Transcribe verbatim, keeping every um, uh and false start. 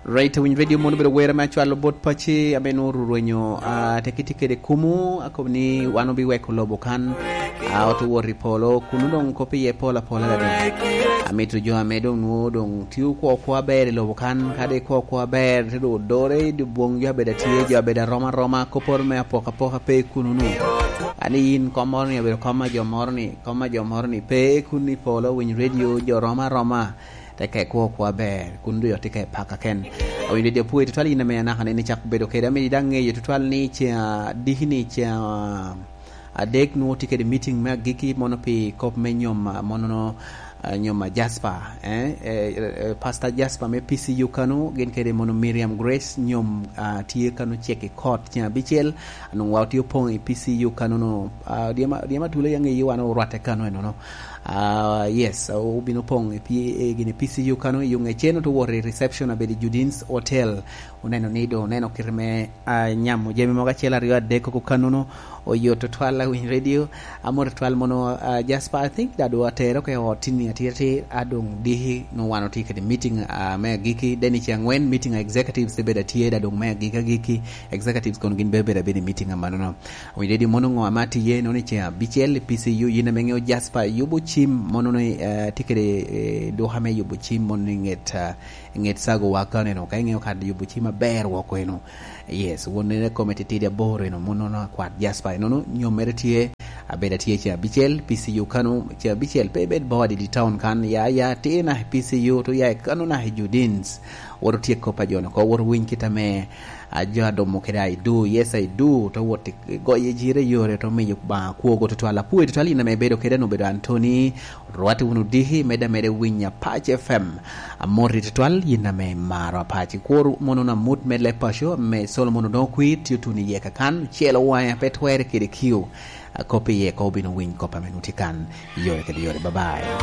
Right win radio mono bedo wera ma chwalo bot pachi ameno ruronyo uh, tekitike de kumu akobni wano bi weko lobo kan auto wori polo kunudong kopi ye pola pola la dong amitu jo amedo no dong tiu ko ko ber lobo kan kade ko ko ber do dore du bong yo beda tie jo beda roma roma ko por me apoka poka pe kununu ani in komorni be koma jo morni koma jo morni pe kuni polo win radio jo roma romaแต่ก็กว่าแบบคุณด้วยที่แค่พักกันเอาอย่างเดียวพูดทุกท่านนี่นะแม่นะคันนี้จักเบดโอเคได้ไม่ดังเงยทุกท่านนี่เชียดีนี่เชียเด็กนู้ที่แค่ได้มีติ้งแม่กิกิมอนพีคบไม่ยอมมอนโนยอมจัสปาเอ๊ะพาสต้าจัสปาไม่พีซียูคานุเกินแค่ได้มอนมิริอัมเกรซยอมที่คานุเช็คคอร์ดเชียบิเชลนุ่งว่าที่พงอีพีซียูคานุโนเดียมาเดียมาทุเรศยังเงยวันโอรัตคานุเนาะUh, yes au binopong p gine P C U kanu yung echeno to worry reception abedi Judins Hotel uneno nido neno kirme uh, nyamo jemi moga chela riwa deko ko kanuno o yoto twala win radio amor twal mono uh, Jasper I think that do atero ke hotini atire adong dihi no wano tike the meeting uh, me giki deni changwen meeting executives be da tie da dong me gika giki executives kon gin bebe da be meeting amano win radio mono ngo amati ye no ni cha bichel P C U yina mengo Jasper yubu chim mono no uh, tikere uh, do hame yubu chim mono nget uh, nget sago wakane no kay ngeo kad yubu chim ber woko eno yes wonne committee tide boro eno mono no kwat Jasper no no nyomere tie abeda tie cha bichel P C U kanu cha bichel pebet body di town kan ya ya tena P C U to ya kanu na Judins woro tie ko pa jono ko woro win kitame aja do mo keda I do yes I do to wote go ye jire yore to me ba ko go to twala pu to twali na me bedo keda no bedo Anthony rwati unu dihi meda mede winya Patch F M amori to twal yina me maro Patch ko mono na mut me le pasho me solo mono do quit tu ni ye kan chelo wa ya petwere kide kiu copy ye ko bino win ko pa menutikan yore kede yore bye bye